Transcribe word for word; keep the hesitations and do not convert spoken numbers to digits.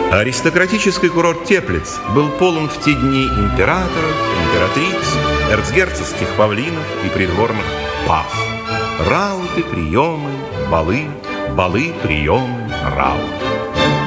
Аристократический курорт Теплиц был полон в те дни императоров, императриц, эрцгерцогских павлинов и придворных пав. Рауты, приемы, балы, балы, приемы, рауты.